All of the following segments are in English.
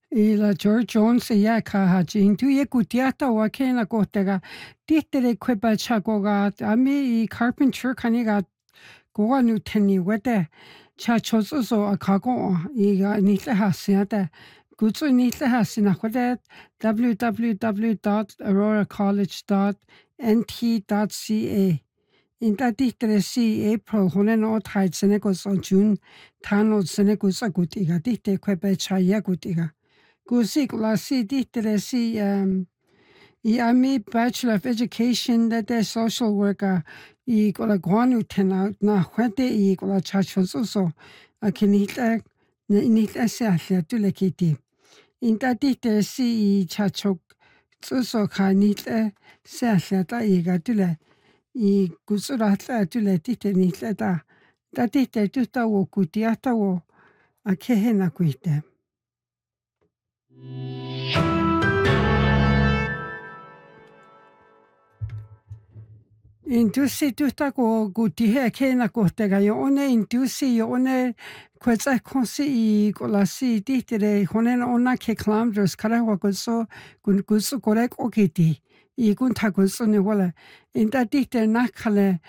Ila George Jones ya kahaji intu ye kutiata wakena kotega titere kwepa chakoga ami I carpenter kaniga goga nuteni wete cha chozo akago iga nitla hasiata gutsu nitla hasina wete www.auroracollege.nt.ca Inta titere si April honen othait senekos on June tano senekos agutiga tite kwepa chaya gutiga Gusikula si ditere si ami Bachelor of Education de social worker I kola guanu tena na huete I kola chachoso akinita nita se alia tule kiti. Inta ditere si chachok suso kanita se alia ta iga tule I gusurata tule tite nita ta dite tuta wo kutiata wo akehena kuite. Indusi tuta ko gutihe kena kotega yo one indusi yo one kwetsa konsi I kolasi titere honen ona ke clamders karawa koso kun kuso korek okiti I kun takoso ne wala inta titere nakale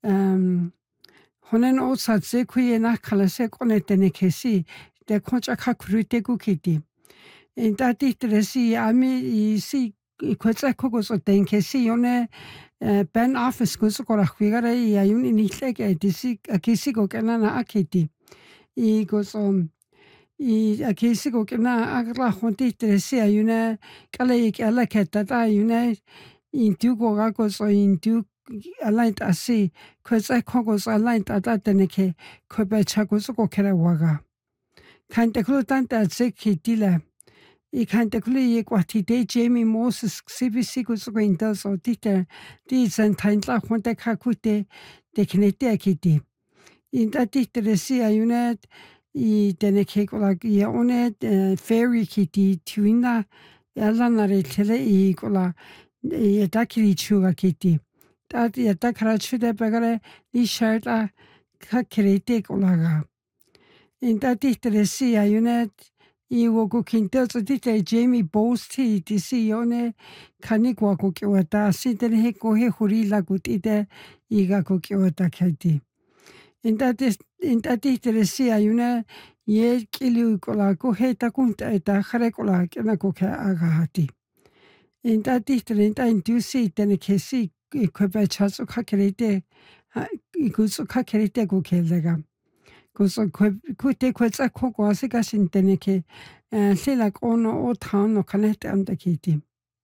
honen osa zekuye nakale se konetene kesi de koncha kakrute kukiti inta titere si ami I si kwetsa kogoso tenkesi yone Ben office kuso kora kwigara I ayuni nitleke disi akisi ko kena na akiti I goso I akisi ko kena agla honti tresi ayuna kala ik ala keta ta ayuna intu ko ga goso intu aligned asi kwesa kogoso aligned ata teneke kobe chagoso ko kera waga kante kulu tanta zeki dila I kante kuli kwati de Jamie Moses CBC kusuko indaso tite di sentantla honte kakute de kinete akiti. Inda tite resi ayunet I teneke kola I one ferry kiti tuina yalla nare tele I kola yadakiri chuga kiti. That yadakara chude bagare I sharta kakirete kolaga. Inda tite resi ayunet I wogo kintoso tite Jamie Bosti disi yone kanigwa kukiwata sitene he kohe hurila gutite iga kukiwata kati. Inta tite resi ayuna ye kili kola kohe takunta eta khare kola kena koke agahati. Inta tite inta indusi tene kesi kwebe chaso kakirite ikuso kakirite kukelega. Kuso kute kwetsa koko asika sinteneke sila kono o tano kanete amdakiti.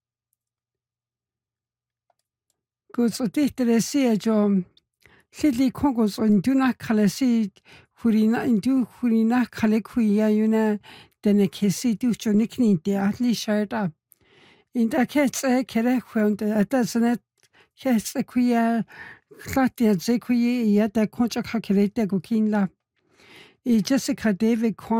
Kuso titere si jo sili koko so induna kale si hurina kale kuya yuna teneke si ducho nikni de atli sharda. Inda ketsa kere huonde atasanet ketsa kuya klatia zekuye yada koncha kakirete kukinla. I Jessica David